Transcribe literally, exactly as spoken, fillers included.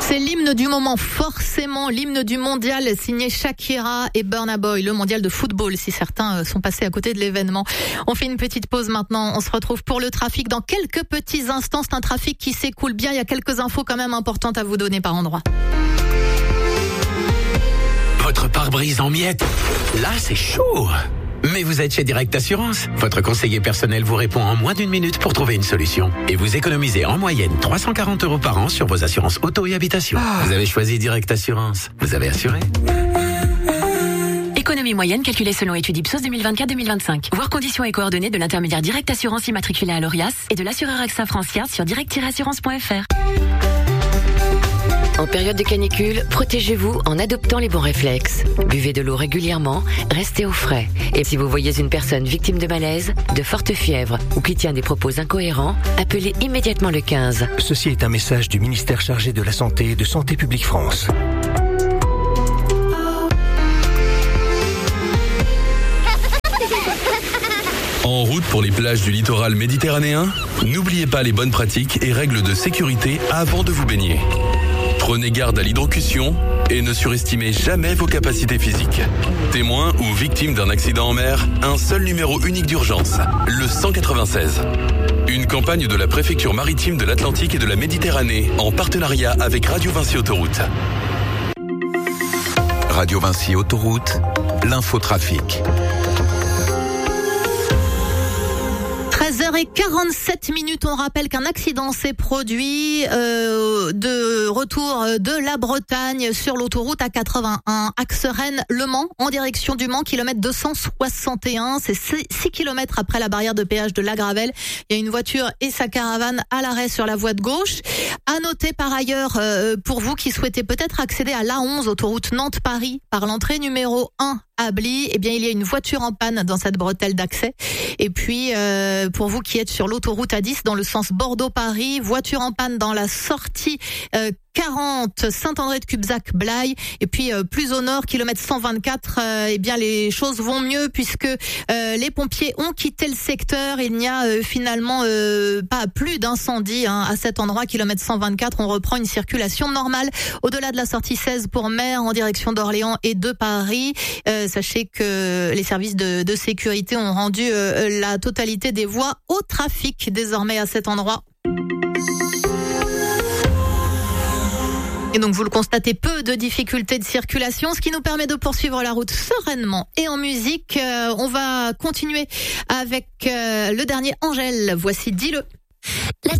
C'est l'hymne du moment, forcément, l'hymne du mondial signé Shakira et Burna Boy, le mondial de football, si certains sont passés à côté de l'événement. On fait une petite pause maintenant, on se retrouve pour le trafic dans quelques petits instants. C'est un trafic qui s'écoule bien, il y a quelques infos quand même importantes à vous donner par endroit. Votre pare-brise en miettes, là c'est chaud. Mais vous êtes chez Direct Assurance. Votre conseiller personnel vous répond en moins d'une minute pour trouver une solution. Et vous économisez en moyenne trois cent quarante euros par an sur vos assurances auto et habitation. Ah. Vous avez choisi Direct Assurance. Vous avez assuré. Économie moyenne calculée selon étude Ipsos deux mille vingt-quatre deux mille vingt-cinq. Voir conditions et coordonnées de l'intermédiaire Direct Assurance immatriculé à l'Orias et de l'assureur AXA Francière sur direct tiret assurance point f r. En période de canicule, protégez-vous en adoptant les bons réflexes. Buvez de l'eau régulièrement, restez au frais. Et si vous voyez une personne victime de malaise, de forte fièvre ou qui tient des propos incohérents, appelez immédiatement le quinze. Ceci est un message du ministère chargé de la Santé et de Santé publique France. En route pour les plages du littoral méditerranéen, n'oubliez pas les bonnes pratiques et règles de sécurité avant de vous baigner. Prenez garde à l'hydrocution et ne surestimez jamais vos capacités physiques. Témoin ou victime d'un accident en mer, un seul numéro unique d'urgence, le cent quatre-vingt-seize. Une campagne de la préfecture maritime de l'Atlantique et de la Méditerranée en partenariat avec Radio Vinci Autoroute. Radio Vinci Autoroute, l'infotrafic. treize heures quarante-sept minutes, on rappelle qu'un accident s'est produit euh, de retour de la Bretagne sur l'autoroute A quatre-vingt-un, axe Rennes-Le Mans, en direction du Mans, kilomètre deux cent soixante et un. C'est six kilomètres après la barrière de péage de La Gravelle. Il y a une voiture et sa caravane à l'arrêt sur la voie de gauche. À noter par ailleurs, euh, pour vous qui souhaitez peut-être accéder à l'A onze, autoroute Nantes-Paris, par l'entrée numéro un à Bly, eh bien il y a une voiture en panne dans cette bretelle d'accès. Et puis euh, pour vous qui êtes sur l'autoroute A dix dans le sens Bordeaux-Paris, voiture en panne dans la sortie euh, quarante Saint-André-de-Cubzac-Blaye. Et puis euh, plus au nord, kilomètre cent vingt-quatre, euh, eh bien les choses vont mieux puisque euh, les pompiers ont quitté le secteur. Il n'y a euh, finalement euh, pas plus d'incendie hein, à cet endroit, kilomètre cent vingt-quatre. On reprend une circulation normale au-delà de la sortie seize pour Mer en direction d'Orléans et de Paris. Euh, Sachez que les services de, de sécurité ont rendu euh, la totalité des voies au trafic désormais à cet endroit. Et donc vous le constatez, peu de difficultés de circulation, ce qui nous permet de poursuivre la route sereinement. Et en musique, euh, on va continuer avec euh, le dernier Angèle. Voici Dis-le.